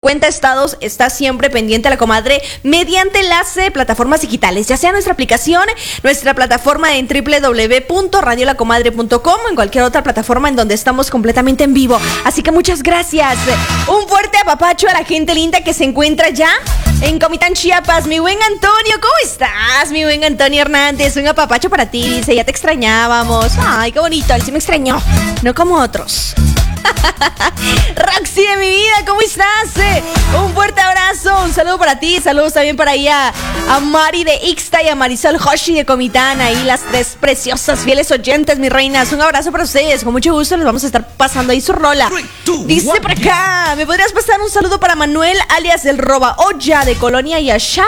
50 estados está siempre pendiente la comadre mediante las plataformas digitales, ya sea nuestra aplicación, nuestra plataforma en www.radiolacomadre.com o en cualquier otra plataforma en donde estamos completamente en vivo. Así que muchas gracias. Un fuerte apapacho a la gente linda que se encuentra ya en Comitán, Chiapas. Mi buen Antonio, ¿cómo estás? Mi buen Antonio Hernández, un apapacho para ti. Dice, ya te extrañábamos. Ay, qué bonito, él sí me extrañó, no como otros. Roxy de mi vida, ¿cómo estás? Un fuerte abrazo, un saludo para ti. Saludos también para ahí a Mari de Ixta y a Marisol Hoshi de Comitán. Ahí las tres preciosas, fieles oyentes, mis reinas. Un abrazo para ustedes, con mucho gusto les vamos a estar pasando ahí su rola. Dice por acá, ¿me podrías pasar un saludo para Manuel, alias el Roba Olla de Colonia Yashá?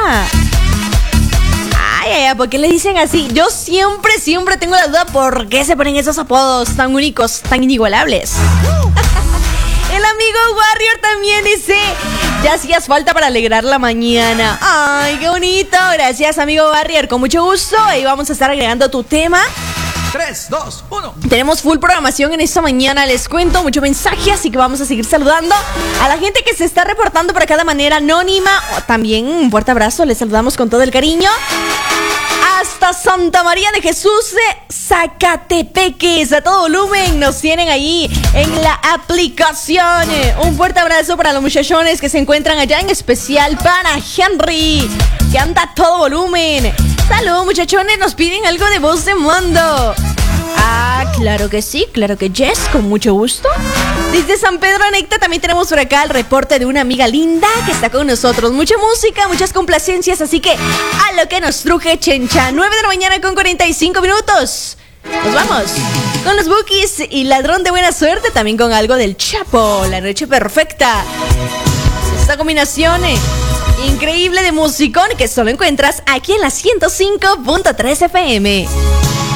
Ay, ¿por qué le dicen así? Yo siempre tengo la duda por qué se ponen esos apodos tan únicos, tan inigualables. El amigo Warrior también dice, ya hacías falta para alegrar la mañana. Ay, qué bonito. Gracias, amigo Warrior, con mucho gusto. Ahí vamos a estar agregando tu tema. 3, 2, 1. Tenemos full programación en esta mañana, les cuento, mucho mensaje, así que vamos a seguir saludando a la gente que se está reportando por acá de manera anónima. También un fuerte abrazo, les saludamos con todo el cariño. Hasta Santa María de Jesús de Zacatepeques, a todo volumen, nos tienen ahí en la aplicación. Un fuerte abrazo para los muchachones que se encuentran allá, en especial para Henry, que anda a todo volumen. Salud, muchachones, nos piden algo de voz de mando. Ah, claro que sí, claro que yes, con mucho gusto. Desde San Pedro Anecta también tenemos por acá el reporte de una amiga linda que está con nosotros. Mucha música, muchas complacencias, así que a lo que nos truje Chencha. 9 de la mañana con 45 minutos. Nos vamos con los Bookies y Ladrón de Buena Suerte, también con algo del Chapo, La Noche Perfecta. Esta combinación increíble de musicón que solo encuentras aquí en la 105.3 FM.